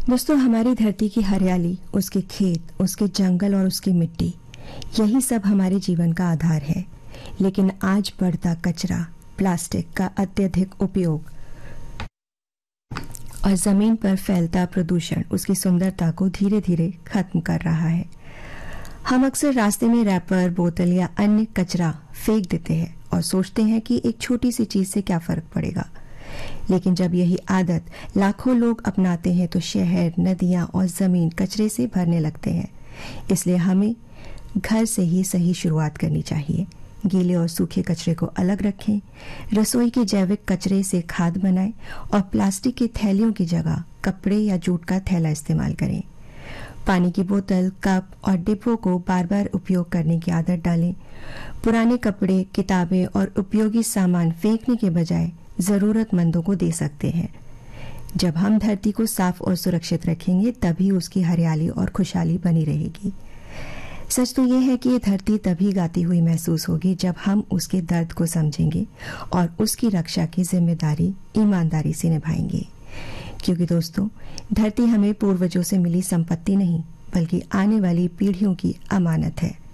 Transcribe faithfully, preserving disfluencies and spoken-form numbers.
दोस्तों, हमारी धरती की हरियाली, उसके खेत, उसके जंगल और उसकी मिट्टी, यही सब हमारे जीवन का आधार है। लेकिन आज बढ़ता कचरा, प्लास्टिक का अत्यधिक उपयोग और जमीन पर फैलता प्रदूषण उसकी सुंदरता को धीरे धीरे खत्म कर रहा है। हम अक्सर रास्ते में रैपर, बोतल या अन्य कचरा फेंक देते हैं और सोचते हैं कि एक छोटी सी चीज से क्या फर्क पड़ेगा। लेकिन जब यही आदत लाखों लोग अपनाते हैं तो शहर, नदियां और जमीन कचरे से भरने लगते हैं। इसलिए हमें घर से ही सही शुरुआत करनी चाहिए। गीले और सूखे कचरे को अलग रखें, रसोई के जैविक कचरे से खाद बनाएं और प्लास्टिक की थैलियों की जगह कपड़े या जूट का थैला इस्तेमाल करें। पानी की बोतल, कप और डिब्बों को बार बार उपयोग करने की आदत डालें। पुराने कपड़े, किताबें और उपयोगी सामान फेंकने के बजाय जरूरतमंदों को दे सकते हैं। जब हम धरती को साफ और सुरक्षित रखेंगे तभी उसकी हरियाली और खुशहाली बनी रहेगी। सच तो यह है कि ये धरती तभी गाती हुई महसूस होगी जब हम उसके दर्द को समझेंगे और उसकी रक्षा की जिम्मेदारी ईमानदारी से निभाएंगे। क्योंकि दोस्तों, धरती हमें पूर्वजों से मिली संपत्ति नहीं बल्कि आने वाली पीढ़ियों की अमानत है।